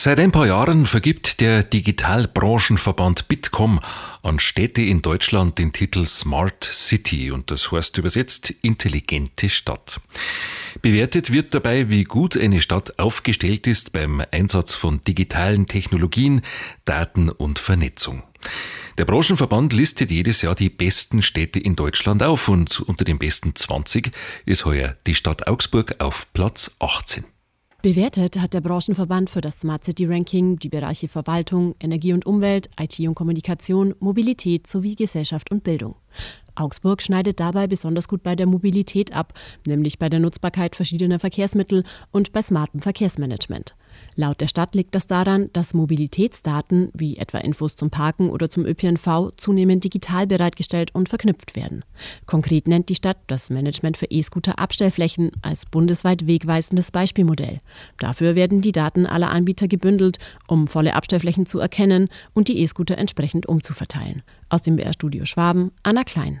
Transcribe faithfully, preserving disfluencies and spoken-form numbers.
Seit ein paar Jahren vergibt der Digitalbranchenverband Bitkom an Städte in Deutschland den Titel Smart City und das heißt übersetzt intelligente Stadt. Bewertet wird dabei, wie gut eine Stadt aufgestellt ist beim Einsatz von digitalen Technologien, Daten und Vernetzung. Der Branchenverband listet jedes Jahr die besten Städte in Deutschland auf und unter den besten zwanzig ist heuer die Stadt Augsburg auf Platz achtzehn. Bewertet hat der Branchenverband für das Smart City Ranking die Bereiche Verwaltung, Energie und Umwelt, I T und Kommunikation, Mobilität sowie Gesellschaft und Bildung. Augsburg schneidet dabei besonders gut bei der Mobilität ab, nämlich bei der Nutzbarkeit verschiedener Verkehrsmittel und bei smartem Verkehrsmanagement. Laut der Stadt liegt das daran, dass Mobilitätsdaten, wie etwa Infos zum Parken oder zum Ö P N V, zunehmend digital bereitgestellt und verknüpft werden. Konkret nennt die Stadt das Management für E-Scooter-Abstellflächen als bundesweit wegweisendes Beispielmodell. Dafür werden die Daten aller Anbieter gebündelt, um volle Abstellflächen zu erkennen und die E-Scooter entsprechend umzuverteilen. Aus dem B R-Studio Schwaben, Anna Klein.